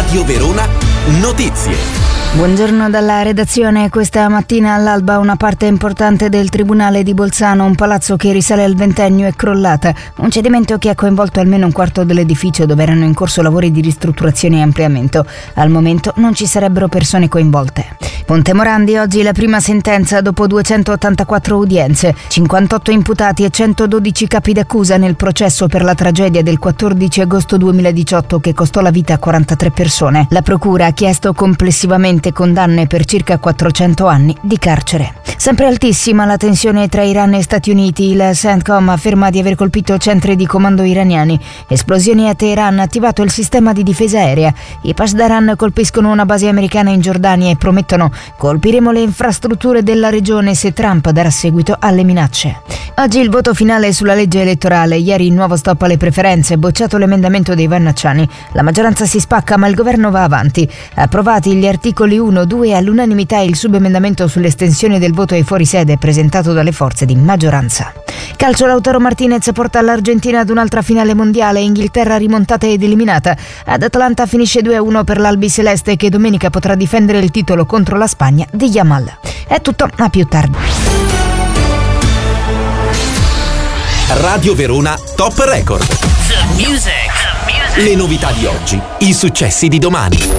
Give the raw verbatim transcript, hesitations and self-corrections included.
Radio Verona Notizie. Buongiorno dalla redazione. Questa mattina all'alba una parte importante del Tribunale di Bolzano, un palazzo che risale al ventennio, è crollata. Un cedimento che ha coinvolto almeno un quarto dell'edificio dove erano in corso lavori di ristrutturazione e ampliamento. Al momento non ci sarebbero persone coinvolte. Ponte Morandi, oggi la prima sentenza dopo duecentottantaquattro udienze, cinquantotto imputati e centododici capi d'accusa nel processo per la tragedia del quattordici agosto duemiladiciotto che costò la vita a quarantatré persone. La procura ha chiesto complessivamente condanne per circa quattrocento anni di carcere. Sempre altissima la tensione tra Iran e Stati Uniti. Il CENTCOM afferma di aver colpito centri di comando iraniani. Esplosioni a Teheran, attivato il sistema di difesa aerea. I Pasdaran colpiscono una base americana in Giordania e promettono: colpiremo le infrastrutture della regione se Trump darà seguito alle minacce. Oggi il voto finale sulla legge elettorale. Ieri il nuovo stop alle preferenze, bocciato l'emendamento dei Vannacciani. La maggioranza si spacca ma il governo va avanti. Approvati gli articoli uno, due, all'unanimità il subemendamento sull'estensione del voto ai fuorisede presentato dalle forze di maggioranza. Calcio, Lautaro Martinez porta l'Argentina ad un'altra finale mondiale. Inghilterra rimontata ed eliminata. Ad Atlanta finisce due a uno per l'Albiceleste che domenica potrà difendere il titolo contro la Spagna di Yamal. È tutto, a più tardi. Radio Verona Top Record. The music. The music. Le novità di oggi, i successi di domani.